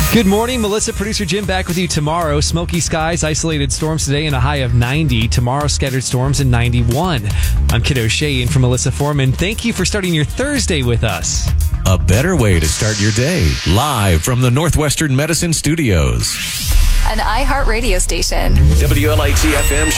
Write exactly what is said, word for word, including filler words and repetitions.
Good morning, Melissa. Producer Jim back with you tomorrow. Smoky skies, isolated storms today, and a high of ninety. Tomorrow, scattered storms and ninety-one. I'm Kid O'Shea in for Melissa Foreman. Thank you for starting your Thursday with us. A better way to start your day. Live from the Northwestern Medicine Studios. An iHeart radio station. W L I T F M